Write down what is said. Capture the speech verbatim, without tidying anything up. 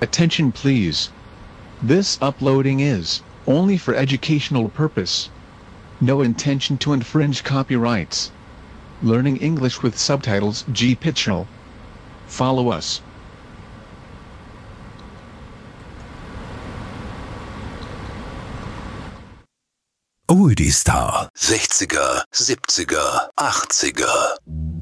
Attention please. This uploading is only for educational purpose. No intention to infringe copyrights. Learning English with subtitles G Pitchell. Follow us. Oldie Star sechziger, siebziger, achtziger